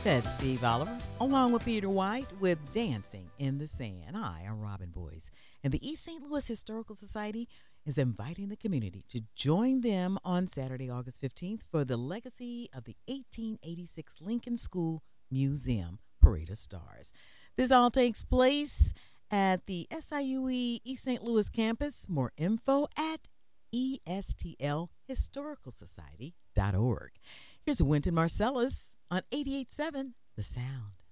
That's Steve Oliver, along with Peter White, with Dancing in the Sand. Hi, I'm Robin Boyce, and the East St. Louis Historical Society is inviting the community to join them on Saturday, August 15th for the Legacy of the 1886 Lincoln School Museum Parade of Stars. This all takes place at the SIUE East St. Louis campus. More info at estlhistoricalsociety.org. Here's Wynton Marsalis on 88.7 The Sound.